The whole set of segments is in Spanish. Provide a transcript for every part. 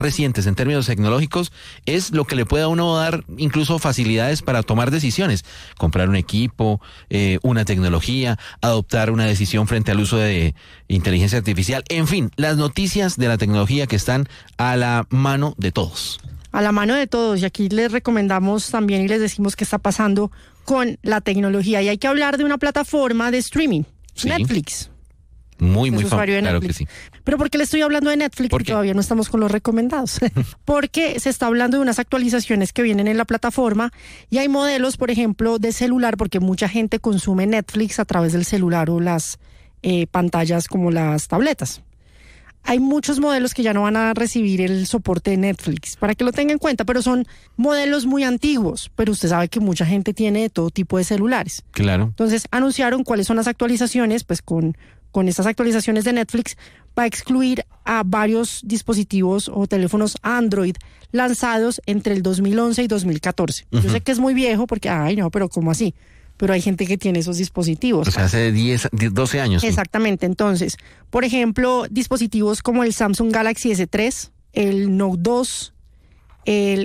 recientes en términos tecnológicos, es lo que le puede a uno dar incluso facilidades para tomar decisiones, comprar un equipo, una tecnología, adoptar una decisión frente al uso de inteligencia artificial, en fin, las noticias de la tecnología que están a la mano de todos. A la mano de todos, y aquí les recomendamos también y les decimos qué está pasando con la tecnología, y hay que hablar de una plataforma de streaming, sí. Netflix. Muy famoso, claro que sí. Pero ¿por qué le estoy hablando de Netflix? Porque todavía no estamos con los recomendados. Porque se está hablando de unas actualizaciones que vienen en la plataforma y hay modelos, por ejemplo, de celular, porque mucha gente consume Netflix a través del celular o las pantallas como las tabletas. Hay muchos modelos que ya no van a recibir el soporte de Netflix, para que lo tenga en cuenta, pero son modelos muy antiguos, pero usted sabe que mucha gente tiene de todo tipo de celulares. Claro. Entonces anunciaron cuáles son las actualizaciones, pues con estas actualizaciones de Netflix va a excluir a varios dispositivos o teléfonos Android lanzados entre el 2011 y 2014. Uh-huh. Yo sé que es muy viejo porque, pero ¿cómo así? Pero hay gente que tiene esos dispositivos. O sea, hace 12 años. Exactamente. Entonces, por ejemplo, dispositivos como el Samsung Galaxy S3, el Note 2, el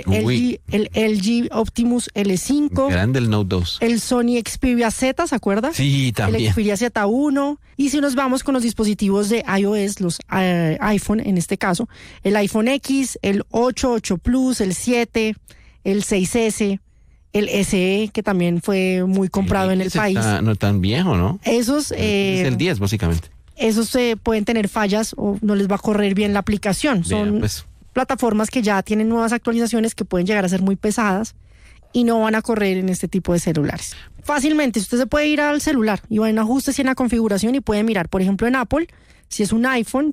LG Optimus L5. Grande el Note 2. El Sony Xperia Z, ¿se acuerda? Sí, también. El Xperia Z1. Y si nos vamos con los dispositivos de iOS, los iPhone en este caso, el iPhone X, el 8 Plus, el 7, el 6S, el SE, que también fue muy comprado en el país. No tan viejo, ¿no? Esos... es el 10, básicamente. Esos pueden tener fallas o no les va a correr bien la aplicación. Son plataformas que ya tienen nuevas actualizaciones que pueden llegar a ser muy pesadas y no van a correr en este tipo de celulares. Fácilmente, usted se puede ir al celular y va en ajustes y en la configuración y puede mirar, por ejemplo, en Apple, si es un iPhone,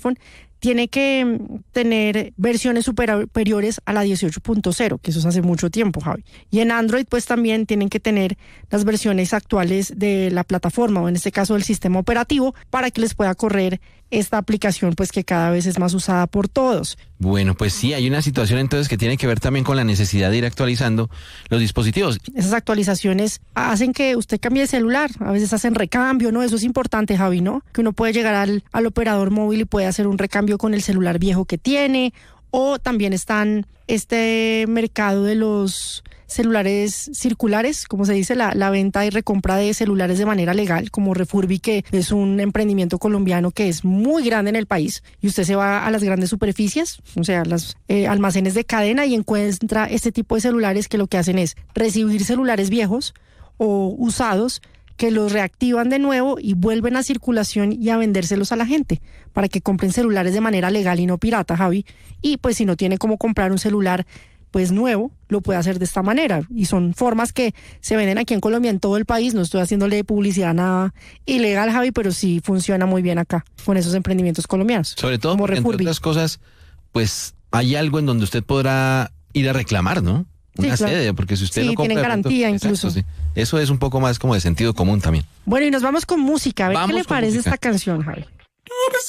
tiene que tener versiones superiores a la 18.0, que eso es hace mucho tiempo, Javi. Y en Android, pues también tienen que tener las versiones actuales de la plataforma, o en este caso del sistema operativo, para que les pueda correr esta aplicación, pues que cada vez es más usada por todos. Bueno, pues sí, hay una situación entonces que tiene que ver también con la necesidad de ir actualizando los dispositivos. Esas actualizaciones hacen que usted cambie de celular, a veces hacen recambio, ¿no? Eso es importante, Javi, ¿no? Que uno puede llegar al operador móvil y puede hacer un recambio con el celular viejo que tiene, o también están este mercado de los celulares circulares, como se dice, la venta y recompra de celulares de manera legal, como Refurbi, que es un emprendimiento colombiano que es muy grande en el país, y usted se va a las grandes superficies, o sea, las almacenes de cadena, y encuentra este tipo de celulares que lo que hacen es recibir celulares viejos o usados, que los reactivan de nuevo y vuelven a circulación y a vendérselos a la gente para que compren celulares de manera legal y no pirata, Javi. Y pues si no tiene cómo comprar un celular pues nuevo, lo puede hacer de esta manera. Y son formas que se venden aquí en Colombia, en todo el país. No estoy haciéndole publicidad nada ilegal, Javi, pero sí funciona muy bien acá con esos emprendimientos colombianos. Sobre todo, porque, entre otras cosas, pues hay algo en donde usted podrá ir a reclamar, ¿no? Una sede, porque si usted lo compra... tienen garantía incluso. Exacto, sí. Eso es un poco más como de sentido común también. Bueno, y nos vamos con música. A ver qué le parece esta canción, Javi.